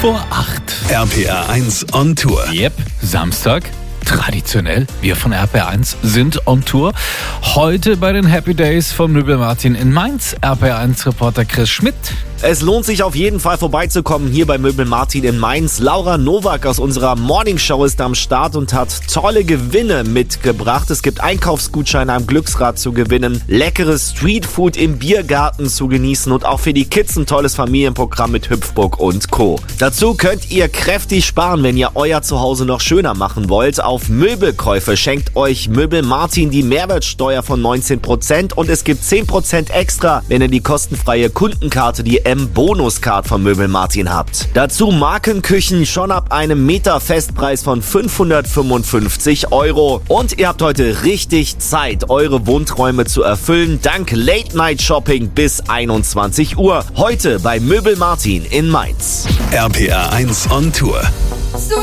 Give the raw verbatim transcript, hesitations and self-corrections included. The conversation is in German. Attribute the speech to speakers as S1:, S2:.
S1: vor acht.
S2: R P R eins on Tour.
S1: Yep, Samstag. Traditionell, wir von R P R eins sind on Tour. Heute bei den Happy Days von Möbel Martin in Mainz. R P R eins Reporter Chris Schmidt.
S3: Es lohnt sich auf jeden Fall vorbeizukommen hier bei Möbel Martin in Mainz. Laura Nowak aus unserer Morning Show ist am Start und hat tolle Gewinne mitgebracht. Es gibt Einkaufsgutscheine am Glücksrad zu gewinnen, leckeres Streetfood im Biergarten zu genießen und auch für die Kids ein tolles Familienprogramm mit Hüpfburg und Co. Dazu könnt ihr kräftig sparen, wenn ihr euer Zuhause noch schöner machen wollt. Auf Möbelkäufe schenkt euch Möbel Martin die Mehrwertsteuer von neunzehn Prozent und es gibt zehn Prozent extra, wenn ihr die kostenfreie Kundenkarte, die M-Bonus-Card von Möbel Martin habt. Dazu Markenküchen schon ab einem Meter-Festpreis von fünfhundertfünfundfünfzig Euro. Und ihr habt heute richtig Zeit, eure Wunschräume zu erfüllen, dank Late-Night-Shopping bis einundzwanzig Uhr. Heute bei Möbel Martin in Mainz.
S2: R P R eins on Tour.